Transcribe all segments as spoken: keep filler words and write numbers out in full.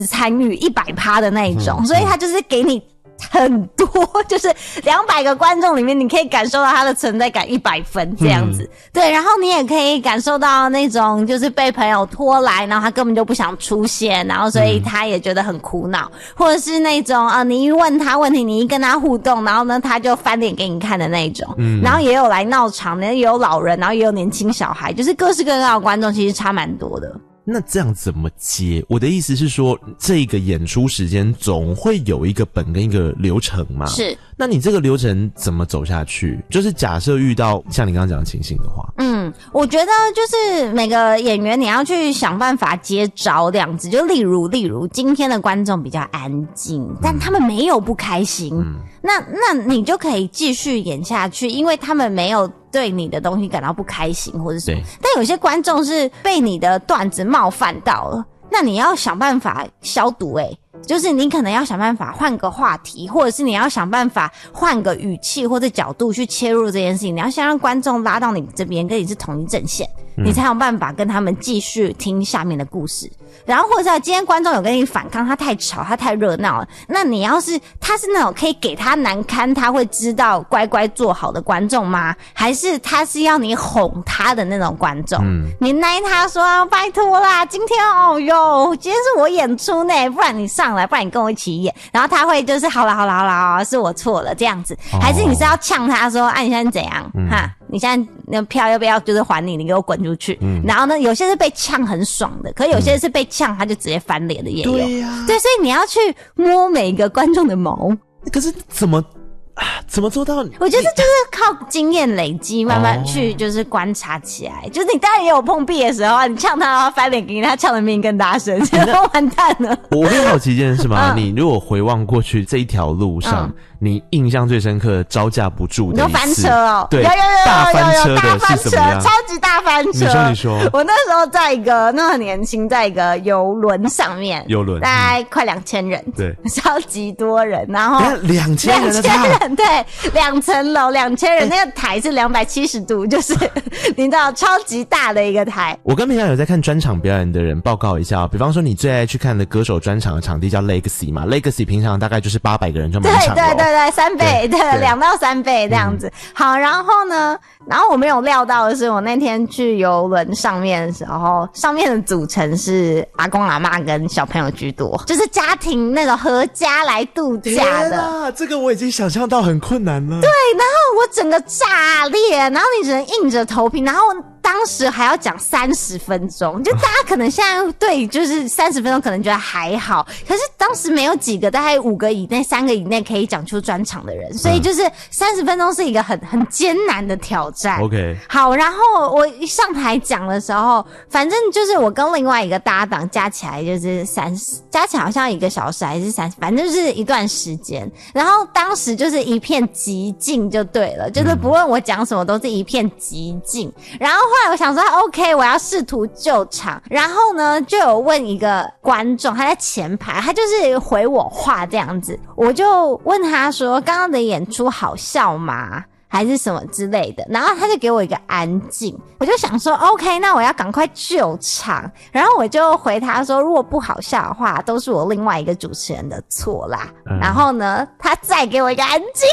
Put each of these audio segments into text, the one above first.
参与一百趴的那一种、 嗯、 所以他就是给你很多，就是两百个观众里面你可以感受到他的存在感一百分这样子、嗯、对，然后你也可以感受到那种就是被朋友拖来，然后他根本就不想出现，然后所以他也觉得很苦恼、嗯、或者是那种呃你一问他问题，你一跟他互动，然后呢他就翻脸给你看的那种、嗯、然后也有来闹场的，也有老人，然后也有年轻小孩，就是各式各样的观众，其实差蛮多的。 那这样怎么接？我的意思是说，这个演出时间总会有一个本跟一个流程嘛？ 是。 那你这个流程怎么走下去？就是假设遇到像你刚刚讲的情形的话， 嗯，我觉得就是每个演员你要去想办法接招这样子。就例如，例如今天的观众比较安静，但他们没有不开心，嗯、那那你就可以继续演下去，因为他们没有对你的东西感到不开心或者什么。但有些观众是被你的段子冒犯到了，那你要想办法消毒欸。就是你可能要想办法换个话题，或者是你要想办法换个语气或者角度去切入这件事情，你要先让观众拉到你这边，跟你是同一阵线、嗯、你才有办法跟他们继续听下面的故事。然后或者是今天观众有跟你反抗，他太吵他太热闹了，那你要是他是那种可以给他难堪他会知道乖乖做好的观众吗？还是他是要你哄他的那种观众、嗯、你奈他说、啊、拜托啦，今天哦哟今天是我演出呢，不然你上来，不然你跟我一起演，然后他会就是好啦好啦好啦好啦是我错了这样子、哦、还是你是要呛他说啊你现在怎样、嗯、哈你现在那票要不要就是还你，你给我滚出去、嗯、然后呢有些是被呛很爽的，可是有些是被呛他就直接翻脸的也有、嗯、对啊，对，所以你要去摸每一个观众的毛。 可是怎么啊，怎么做到？ 我觉得就是靠经验累积，慢慢去就是观察起来。哦、就是你当然也有碰壁的时候啊，你呛他，然后翻脸给你，他呛的比你更大声，然后完蛋了。 我很好奇一件事嘛，嗯、你如果回望过去这一条路上。嗯你印象最深刻招架不住的一次， 你说翻车哦？ 对， 有有有有大翻车的是怎么样？ 超级大翻车！ 你说你说， 我那时候在一个那很年轻，在一个邮轮上面， 邮轮大概快两千人， 对， 超级多人，然后两千人的， 两千人，对，两层楼，两千人，那个台是两百七十度，就是你知道超级大的一个台。 我跟平常有在看专场表演的人报告一下、哦，比方说你最爱去看的歌手专场的场地叫 Legacy 嘛 ，Legacy 平常大概就是八百个人就满场了、哦， 对对对对，三倍。对，两到三倍这样子、嗯。好，然后呢，然后我没有料到的是，我那天去邮轮上面的时候，上面的组成是阿公阿嬷跟小朋友居多，就是家庭那种合家来度假的。 天啊，这个我已经想象到很困难了。 对，然后我整个炸裂，然后你只能硬着头皮，然后当时还要讲三十分钟，就大家可能现在对就是三十分钟可能觉得还好，可是当时没有几个，大概五个以内、三个以内可以讲出专场的人。所以就是三十分钟是一个很很艰难的挑战。 OK， 好，然后我一上台讲的时候，反正就是我跟另外一个搭档加起来就是三十，加起来好像一个小时还是三十，反正就是一段时间。然后当时就是一片寂静就对了，就是不论我讲什么都是一片寂静。然后后来我想说 OK， 我要试图救场，然后呢就有问一个观众，他在前排，他就是回我话这样子，我就问他说刚刚的演出好笑吗？还是什么之类的，然后他就给我一个安静，我就想说 OK， 那我要赶快救场，然后我就回他说如果不好笑的话都是我另外一个主持人的错啦、嗯、然后呢他再给我一个安静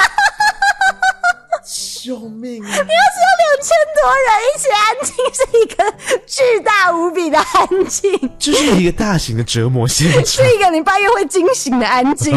救命啊！ 你要是有两千多人一起安静，是一个巨大无比的安静， 就是一个大型的折磨现场， 是一个你半夜会惊醒的安静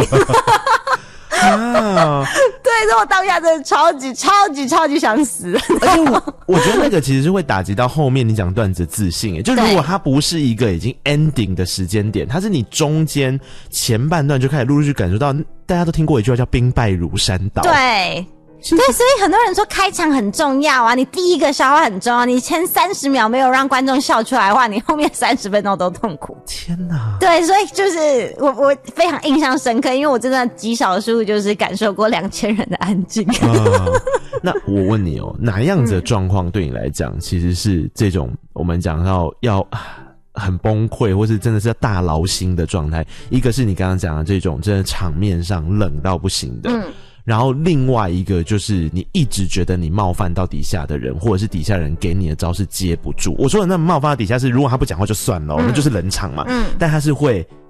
啊！对，所以我当下真的超级超级超级想死。 而且我我觉得那个其实是会打击到后面你讲段子的自信耶，就如果它不是一个已经 ending 的时间点，它是你中间前半段就开始陆陆续续感受到，大家都听过一句话叫兵败如山倒。 对。对，所以很多人说开场很重要啊，你第一个笑话很重要，你前三十秒没有让观众笑出来的话，你后面三十分钟都痛苦。 天哪！ 对，所以就是我我非常印象深刻，因为我真的极少数就是感受过两千人的安静。 呃、那我问你哦，哪样子的状况对你来讲、嗯、其实是这种我们讲到要很崩溃，或是真的是要大劳心的状态？一个是你刚刚讲的这种真的场面上冷到不行的。嗯，然后另外一个就是你一直觉得你冒犯到底下的人，或者是底下人给你的招是接不住。我说的那冒犯到底下是如果他不讲话就算了、嗯、那就是冷场嘛。嗯，但他是会